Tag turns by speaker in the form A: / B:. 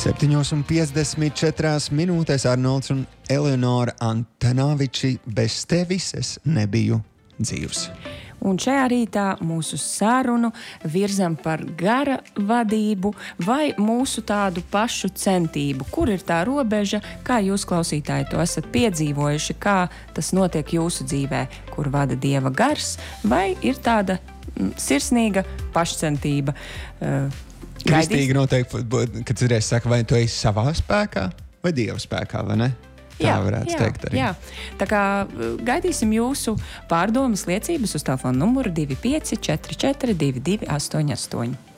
A: 7:54 Arnolds un Eleonora Antanaviči. Bez tevis es nebiju dzīvs.
B: Un šajā rītā mūsu sarunu virzam par gara vadību vai mūsu tādu pašu centību. Kur ir tā robeža, kā jūs, klausītāji, to esat piedzīvojuši, kā tas notiek jūsu dzīvē, kur vada Dieva gars, vai ir tāda sirsnīga pašcentība?
A: Kristīgi noteikti, kad citreiz saka, vai tu esi savā spēkā vai Dieva spēkā, vai ne? Tā varētu teikt arī.
B: Jā. Tā kā gaidīsim jūsu pārdomas liecības uz telefonu numuru 25 44 22 88.